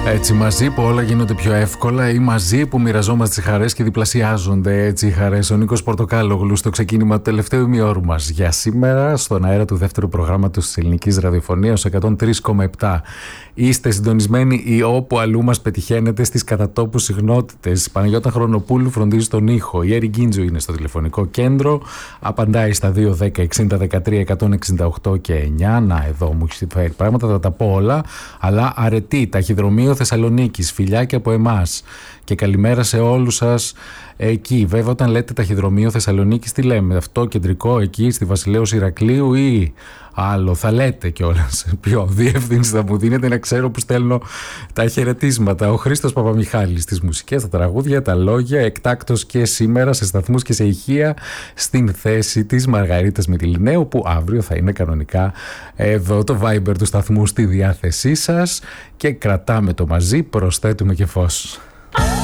Έτσι, μαζί που όλα γίνονται πιο εύκολα ή μαζί που μοιραζόμαστε τις χαρές και διπλασιάζονται έτσι οι χαρές. Ο Νίκος Πορτοκάλογλου στο ξεκίνημα του τελευταίου ημιώρου μας για σήμερα, στον αέρα του δεύτερου προγράμματος της ελληνικής ραδιοφωνίας, 103,7. Είστε συντονισμένοι ή όπου αλλού μας πετυχαίνετε στις κατατόπου συχνότητες. Η Παναγιώτα Χρονοπούλου φροντίζει τον ήχο. Η Έρη Γκίντζου είναι στο τηλεφωνικό κέντρο. Απαντάει στα 2-10-60-13-168 και 9. Να, εδώ μου έχει φέρει πράγματα, θα τα πω όλα. Αλλά αρετή, ταχυδρομείο Θεσσαλονίκης. Φιλιάκια από εμάς. Και καλημέρα σε όλους σας εκεί. Βέβαια, όταν λέτε ταχυδρομείο Θεσσαλονίκης, τι λέμε? Αυτό κεντρικό εκεί στη Βασιλέως Ηρακλείου ή άλλο? Θα λέτε κιόλας. Ποιο διεύθυνση θα μου δίνετε να ξέρω που στέλνω τα χαιρετίσματα? Ο Χρήστος Παπαμιχάλης στις μουσικές, τα τραγούδια, τα λόγια, εκτάκτος και σήμερα σε σταθμούς και σε ηχεία, στην θέση της Μαργαρίτας Μητυλινέου, που αύριο θα είναι κανονικά εδώ το Viber του σταθμού στη διάθεσή σας και κρατάμε το μαζί, προσθέτουμε και φως.